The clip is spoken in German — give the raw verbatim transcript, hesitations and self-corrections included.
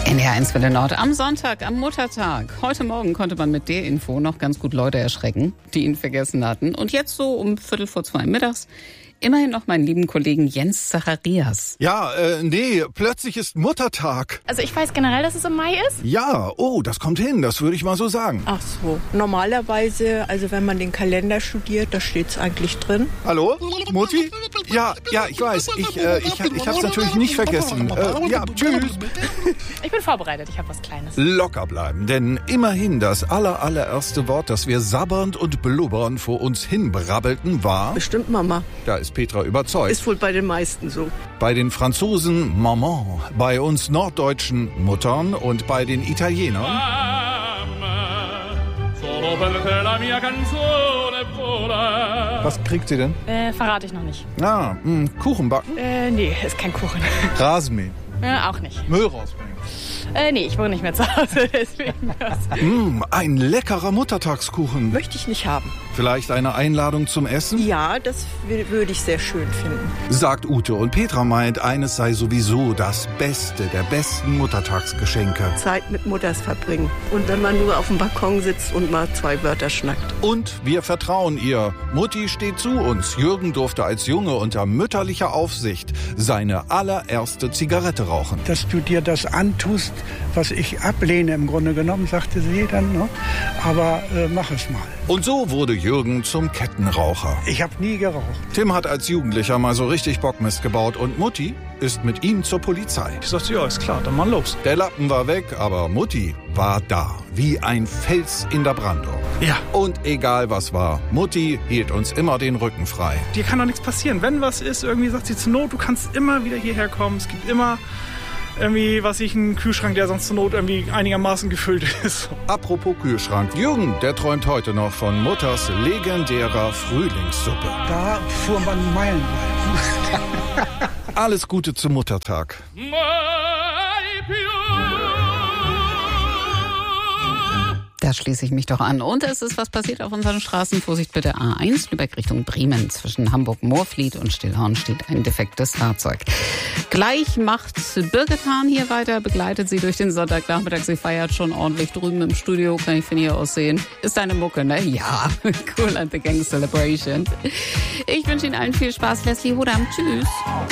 N D R eins Welle Nord am Sonntag, am Muttertag. Heute Morgen konnte man mit der Info noch ganz gut Leute erschrecken, die ihn vergessen hatten. Und jetzt so um Viertel vor zwei mittags immerhin noch meinen lieben Kollegen Jens Zacharias. Ja, äh, nee, plötzlich ist Muttertag. Also ich weiß generell, dass es im Mai ist. Ja, oh, das kommt hin, das würde ich mal so sagen. Ach so, normalerweise, also wenn man den Kalender studiert, da steht's eigentlich drin. Hallo, Mutti? Ja, ja, ich weiß, ich, äh, ich, ich hab's natürlich nicht vergessen. Äh, ja, tschüss. Ich bin vorbereitet, ich habe was Kleines. Locker bleiben, denn immerhin das aller, allererste Wort, das wir sabbernd und blubbernd vor uns hinbrabbelten, war... Bestimmt Mama. Da ist Petra überzeugt. Ist wohl bei den meisten so. Bei den Franzosen Maman, bei uns Norddeutschen Muttern und bei den Italienern... Was kriegt sie denn? Äh, verrate ich noch nicht. Ah, mh, Kuchen backen? Äh, nee, ist kein Kuchen. Rasenmähen? Äh, auch nicht. Müll rausbringen? Äh, nee, ich wohne nicht mehr zu Hause, deswegen das. Mm, ein leckerer Muttertagskuchen. Möchte ich nicht haben. Vielleicht eine Einladung zum Essen? Ja, das würde ich sehr schön finden. Sagt Ute, und Petra meint, eines sei sowieso das Beste der besten Muttertagsgeschenke. Zeit mit Mutters verbringen. Und wenn man nur auf dem Balkon sitzt und mal zwei Wörter schnackt. Und wir vertrauen ihr. Mutti steht zu uns. Jürgen durfte als Junge unter mütterlicher Aufsicht seine allererste Zigarette rauchen. Dass du dir das antust, was ich ablehne im Grunde genommen, sagte sie dann. Ne? Aber äh, mach es mal. Und so wurde Jürgen zum Kettenraucher. Ich habe nie geraucht. Tim hat als Jugendlicher mal so richtig Bockmist gebaut und Mutti ist mit ihm zur Polizei. Ich sagte, ja, ist klar, dann mal los. Der Lappen war weg, aber Mutti war da, wie ein Fels in der Brandung. Ja. Und egal was war, Mutti hielt uns immer den Rücken frei. Dir kann doch nichts passieren. Wenn was ist, irgendwie sagt sie zur Not, du kannst immer wieder hierher kommen. Es gibt immer irgendwie, was ich, einen Kühlschrank, der sonst zur Not irgendwie einigermaßen gefüllt ist. Apropos Kühlschrank, Jürgen, der träumt heute noch von Mutters legendärer Frühlingssuppe. Da fuhr man meilenweit. Alles Gute zum Muttertag. Da schließe ich mich doch an. Und es ist was passiert auf unseren Straßen. Vorsicht bitte, A eins, Lübeck Richtung Bremen. Zwischen Hamburg-Moorfliet und Stillhorn steht ein defektes Fahrzeug. Gleich macht Birgit Hahn hier weiter, begleitet sie durch den Sonntagnachmittag. Sie feiert schon ordentlich drüben im Studio, kann ich von hier aus sehen. Ist deine Mucke, ne? Ja, Cool and the Gang Celebration. Ich wünsche Ihnen allen viel Spaß. Leslie Hodam, tschüss.